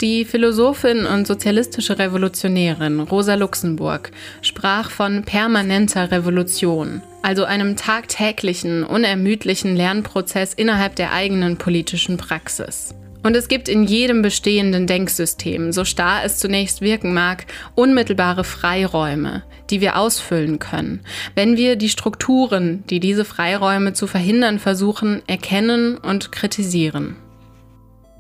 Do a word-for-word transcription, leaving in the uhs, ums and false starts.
Die Philosophin und sozialistische Revolutionärin Rosa Luxemburg sprach von permanenter Revolution, also einem tagtäglichen, unermüdlichen Lernprozess innerhalb der eigenen politischen Praxis. Und es gibt in jedem bestehenden Denksystem, so starr es zunächst wirken mag, unmittelbare Freiräume, die wir ausfüllen können, wenn wir die Strukturen, die diese Freiräume zu verhindern versuchen, erkennen und kritisieren.